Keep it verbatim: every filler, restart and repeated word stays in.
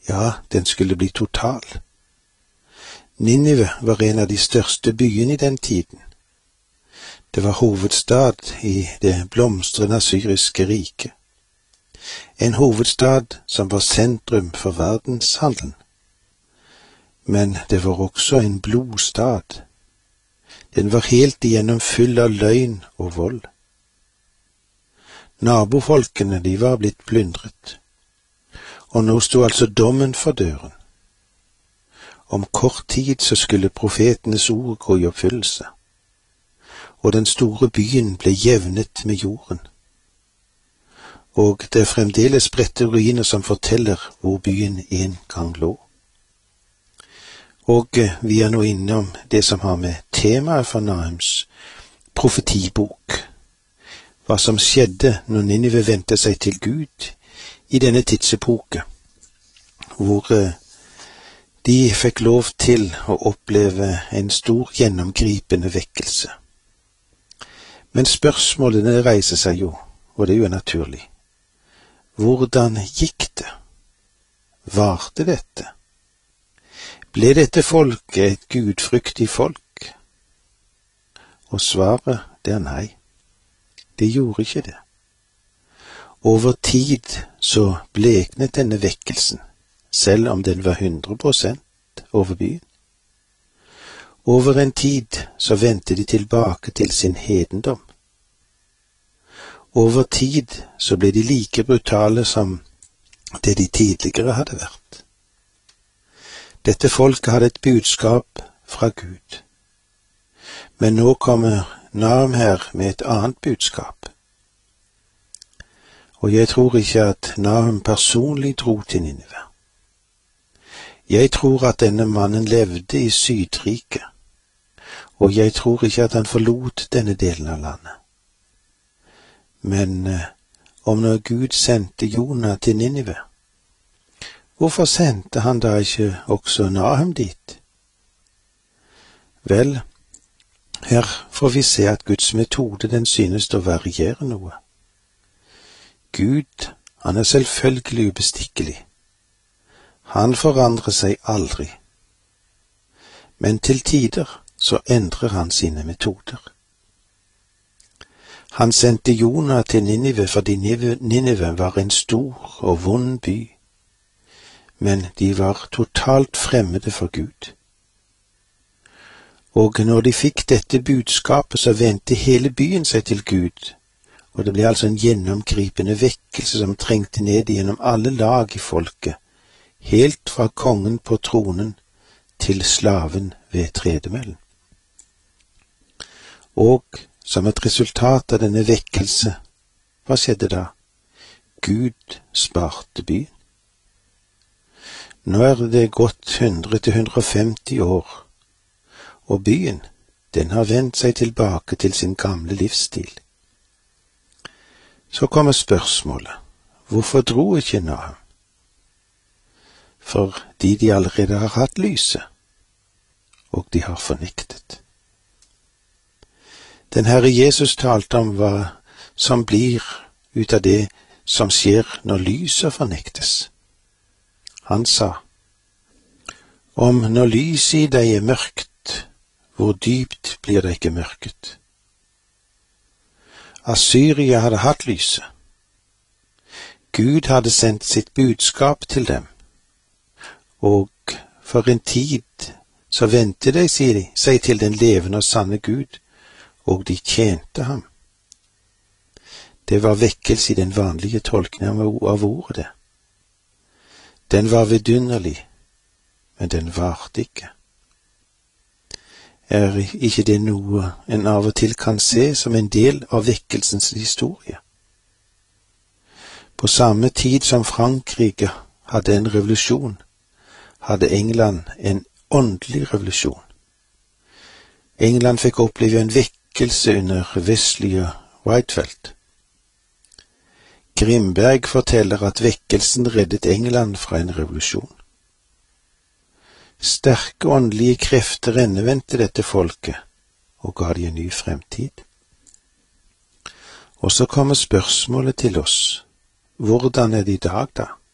Ja, den skulle bli total. Ninive var en av de største byene i den tiden. Det var hovedstad i det blomstrende assyriske riket. En hovedstad som var sentrum for verdenshandelen. Men det var også en blodstad. Den var helt igjennom full av løgn og vold. Nabofolkene, de var blitt plyndret. Og nå sto altså dommen for døren. Om kort tid så skulle profetenes ord gå i oppfyllelse, og den store byen ble jevnet med jorden. Og det er fremdeles spredte ruiner som forteller hvor byen en gang lå. Og vi er nå innom det som har med temaet for Nahums profetibok, hva som skjedde når Ninive vendte seg til Gud i denne tidsepoke, hvor de fikk lov til å oppleve en stor gjennomgripende vekkelse. Men spørsmålene reiser seg jo, og det er jo naturlig. Hvordan gikk det? Varte dette? Ble dette folket et gudfryktig folk? Og svaret, det er nei. Det gjorde ikke det. Over tid så bleknet denne vekkelsen, selv om den var hundre prosent over byen. Over en tid så vendte de tilbake til sin hedendom. Over tid så ble de like brutale som det de tidligere hadde vært. Dette folket hadde et budskap fra Gud. Men nå kommer Nahum her med et annet budskap. Og jeg tror ikke at Nahum personlig dro til Ninive. Jeg tror at denne mannen levde i Sydriket, og jeg tror ikke at han forlot denne delen av landet. Men eh, om når Gud sendte Jonah til Ninive, hvorfor sendte han da ikke også Nahum dit? Vel, her får vi se at Guds metode den synes å variere noe. Gud, han er selvfølgelig ubestikkelig. Han forandrer seg aldri. Men til tider så endrer han sine metoder. Han sendte Jonah til Ninive fordi Ninive var en stor og vond by. Men de var totalt fremmede for Gud. Og når de fikk dette budskapet, så vendte hele byen seg til Gud, og det ble altså en gjennomgripende vekkelse som trengte ned gjennom alle lag i folket, helt fra kongen på tronen til slaven ved tredemøllen. Og som et resultat av denne vekkelse, hva skjedde da? Gud sparte byen. Nå er det gått hundre til hundre og femti år, og byen, den har vendt seg tilbake til sin gamle livsstil. Så kommer spørsmålet, hvorfor dro ikke Nahum? Fordi de allerede har hatt lyset, og de har fornektet. Den Herre Jesus talte om hva som blir ut av det som skjer når lyset fornektes. Han sa, om når lyset i deg er mørkt, hvor dypt blir det ikke mørket? Assyria hadde hatt lyset. Gud hadde sendt sitt budskap til dem, og for en tid så vendte de seg til den levende og sanne Gud, og de tjente ham. Det var vekkelse i den vanlige tolkningen av ordet det. Den var vidunderlig, men den varte ikke. Er ikke det noe en av og til kan se som en del av vekkelsens historie? På samme tid som Frankrike hadde en revolusjon, hadde England en åndelig revolusjon. England fikk oppleve en vekkelse under Wesley og Whitefield. Grimberg forteller at vekkelsen reddet England fra en revolusjon. Sterke åndelige krefter endevendte dette folket og ga de en ny fremtid. Og så kommer spørsmålet til oss, hvordan er det i dag da?